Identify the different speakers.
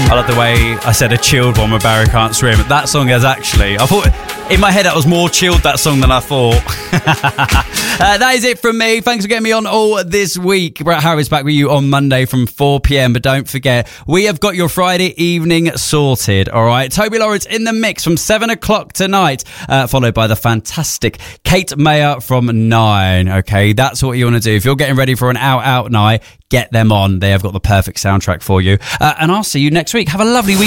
Speaker 1: I love the way I said a chilled one where Barry can't swim. That song is actually, I thought in my head that was more chilled, that song, than I thought. That is it from me. Thanks for getting me on all this week. Brett Harris back with you on Monday from 4 p.m. But don't forget, we have got your Friday evening sorted. All right. Toby Lawrence in the mix from 7 o'clock tonight, followed by the fantastic Kate Mayer from 9. Okay. That's what you want to do. If you're getting ready for an out night, get them on. They have got the perfect soundtrack for you. And I'll see you next week. Have a lovely week.